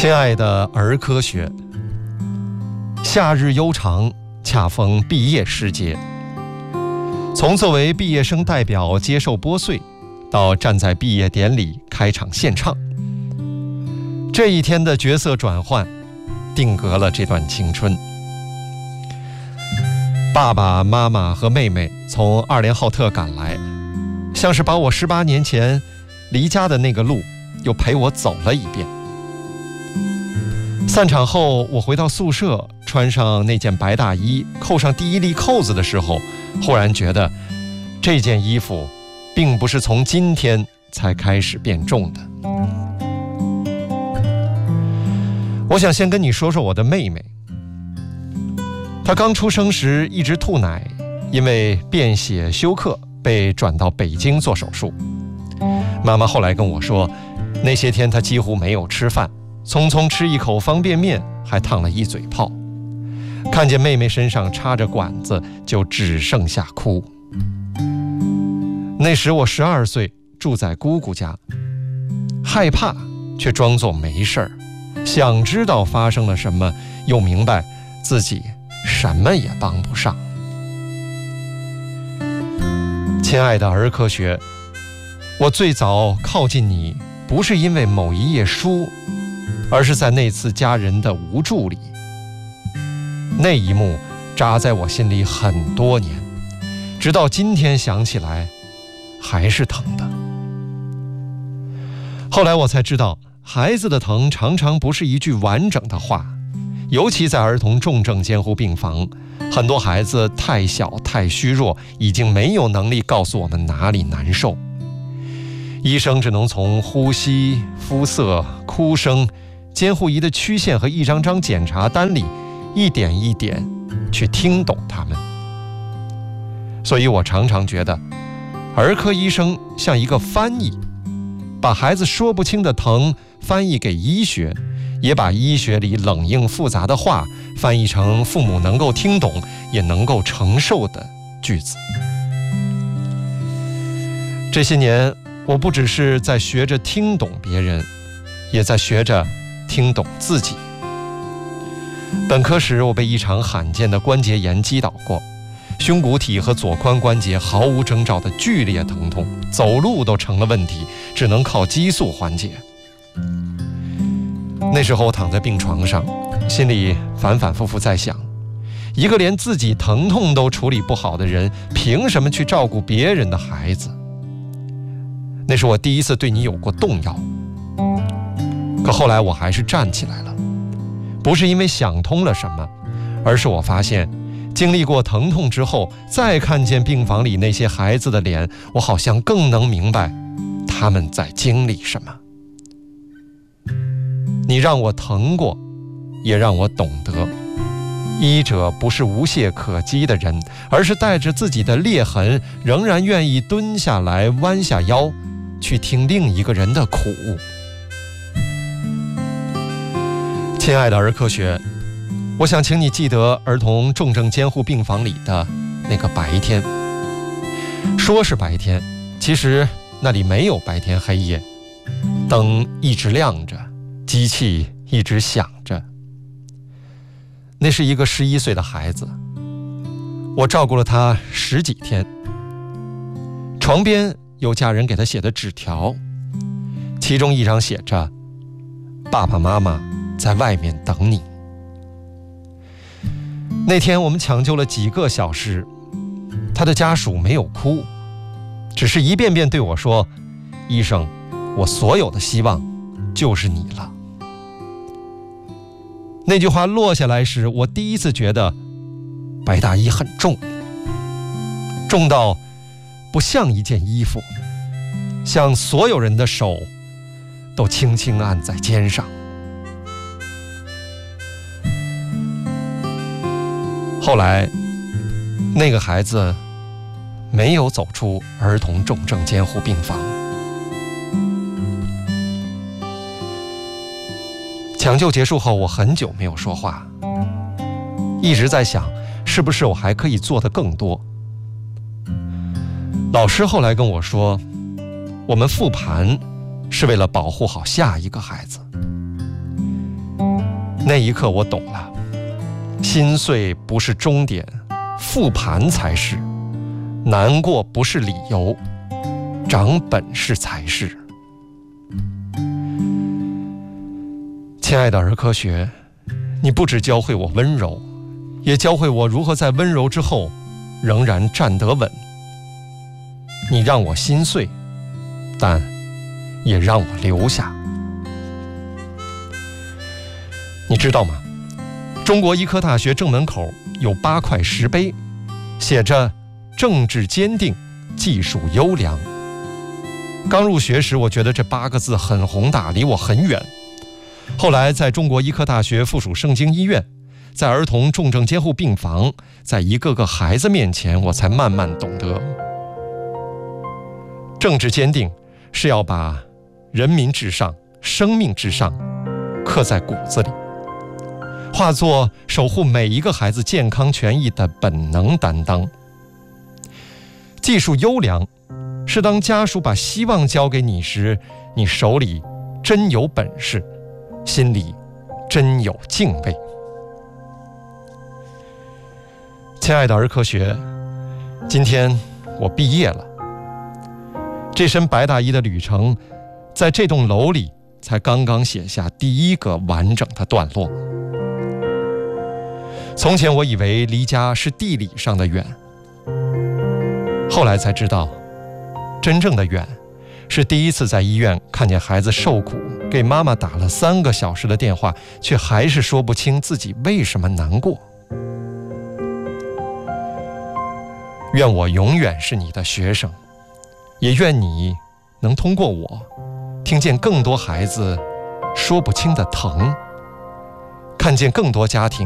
亲爱的儿科学，夏日悠长，恰逢毕业时节。从作为毕业生代表接受拨穗，到站在毕业典礼开场献唱，这一天的角色转换，定格了这段青春。爸爸妈妈和妹妹从2连浩特赶来，像是把我18年前离家的那个路又陪我走了一遍。散场后，我回到宿舍，穿上那件白大衣，扣上第一粒扣子的时候，忽然觉得这件衣服并不是从今天才开始变重的。我想先跟你说说我的妹妹。她刚出生时一直吐奶，因为便血休克被转到北京做手术。妈妈后来跟我说，那些天她几乎没有吃饭，匆匆吃一口方便面，还烫了一嘴泡。看见妹妹身上插着管子，就只剩下哭。那时我12岁，住在姑姑家，害怕却装作没事儿，想知道发生了什么，又明白自己什么也帮不上。亲爱的儿科学，我最早靠近你，不是因为某一页书，而是在那次家人的无助里。那一幕扎在我心里很多年，直到今天想起来还是疼的。后来我才知道，孩子的疼常常不是一句完整的话，尤其在儿童重症监护病房，很多孩子太小太虚弱，已经没有能力告诉我们哪里难受。医生只能从呼吸、肤色、哭声、监护仪的曲线和一张张检查单里一点一点去听懂他们。所以我常常觉得儿科医生像一个翻译，把孩子说不清的疼翻译给医学，也把医学里冷硬复杂的话翻译成父母能够听懂也能够承受的句子。这些年，我不只是在学着听懂别人，也在学着听懂自己。本科时，我被一场罕见的关节炎击倒过，胸骨体和左髋关节毫无征兆的剧烈疼痛，走路都成了问题，只能靠激素缓解。那时候我躺在病床上，心里反反复复在想，一个连自己疼痛都处理不好的人，凭什么去照顾别人的孩子？那是我第一次对你有过动摇。可后来我还是站起来了，不是因为想通了什么，而是我发现经历过疼痛之后，再看见病房里那些孩子的脸，我好像更能明白他们在经历什么。你让我疼过，也让我懂得，医者不是无懈可击的人，而是带着自己的裂痕，仍然愿意蹲下来弯下腰去听另一个人的苦。亲爱的儿科学，我想请你记得儿童重症监护病房里的那个白天。说是白天，其实那里没有白天黑夜，灯一直亮着，机器一直响着。那是一个11岁的孩子，我照顾了他10几天。床边有家人给他写的纸条，其中一张写着：爸爸妈妈在外面等你。那天我们抢救了几个小时，他的家属没有哭，只是一遍遍对我说：医生，我所有的希望就是你了。那句话落下来时，我第一次觉得白大衣很重，重到不像一件衣服，像所有人的手都轻轻按在肩上。后来，那个孩子没有走出儿童重症监护病房。抢救结束后，我很久没有说话，一直在想，是不是我还可以做得更多。老师后来跟我说，我们复盘是为了保护好下一个孩子。 那一刻我懂了，心碎不是终点，复盘才是；难过不是理由，长本事才是。亲爱的儿科学，你不只教会我温柔，也教会我如何在温柔之后仍然站得稳。你让我心碎，但也让我留下。你知道吗？中国医科大学正门口有8块石碑，写着政治坚定，技术优良。刚入学时，我觉得这8个字很宏大，离我很远。后来在中国医科大学附属盛京医院，在儿童重症监护病房，在一个个孩子面前，我才慢慢懂得，政治坚定是要把人民至上、生命至上刻在骨子里，化作守护每一个孩子健康权益的本能担当。技术优良是当家属把希望交给你时，你手里真有本事，心里真有敬畏。亲爱的儿科学，今天我毕业了，这身白大衣的旅程在这栋楼里才刚刚写下第一个完整的段落。从前我以为离家是地理上的远，后来才知道，真正的远是第一次在医院看见孩子受苦，给妈妈打了3个小时的电话，却还是说不清自己为什么难过。愿我永远是你的学生，也愿你能通过我听见更多孩子说不清的疼，看见更多家庭